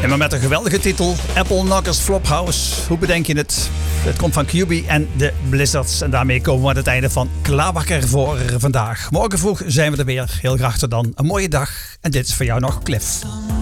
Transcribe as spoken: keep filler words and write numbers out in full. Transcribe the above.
En maar met een geweldige titel, Apple Knockers Flophouse. Hoe bedenk je het? Het komt van Q B en de Blizzards. En daarmee komen we aan het einde van Klaarwakker voor vandaag. Morgen vroeg zijn we er weer. Heel graag tot dan. Een mooie dag. En dit is voor jou nog Cliff.